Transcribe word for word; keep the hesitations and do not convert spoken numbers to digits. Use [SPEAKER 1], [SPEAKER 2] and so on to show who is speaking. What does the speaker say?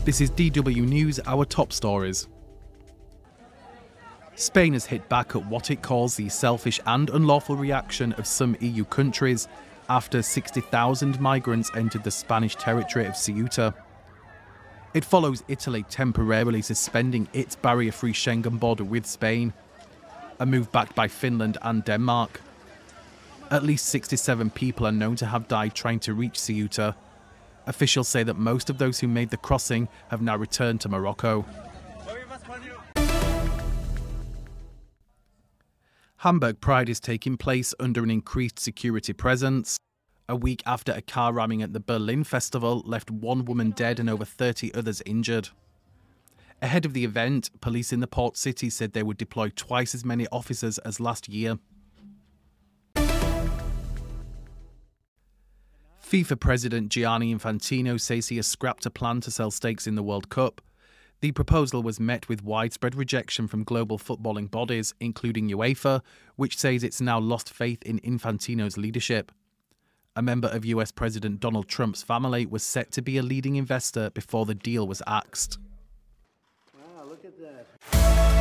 [SPEAKER 1] This is D W News, our top stories. Spain has hit back at what it calls the selfish and unlawful reaction of some E U countries after sixty thousand migrants entered the Spanish territory of Ceuta. It follows Italy temporarily suspending its barrier-free Schengen border with Spain, a move backed by Finland and Denmark. At least sixty-seven people are known to have died trying to reach Ceuta. Officials say that most of those who made the crossing have now returned to Morocco. Hamburg Pride is taking place under an increased security presence, a week after a car ramming at the Berlin Festival left one woman dead and over thirty others injured. Ahead of the event, police in the port city said they would deploy twice as many officers as last year. FIFA President Gianni Infantino says he has scrapped a plan to sell stakes in the World Cup. The proposal was met with widespread rejection from global footballing bodies, including UEFA, which says it's now lost faith in Infantino's leadership. A member of U S President Donald Trump's family was set to be a leading investor before the deal was axed.
[SPEAKER 2] Wow, look at that.